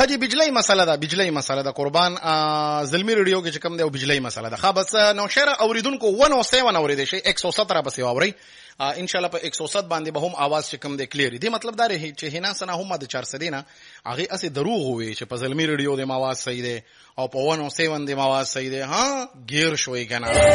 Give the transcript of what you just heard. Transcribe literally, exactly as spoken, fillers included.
خجی بجلی مسله ده بجلی مسله ده قربان زلمی ریډیو کې چې کوم دی او بجلی مسله ده. ښه بس نو شعر اوریدونکو ونه او سیون اوریدئ شي ایک سو سترہ بس اورئ ان شاء الله په ایک سو ستر باندې به هم आवाज چې کوم دی کلیر دی. مطلب دا دی چې هینا سنا هم د چار سدي نه هغه اسې دروغ وي چې په زلمی ریډیو د आवाज صحیح دی او په ونه او سیون د आवाज صحیح دی. ها غیر شوي کنه.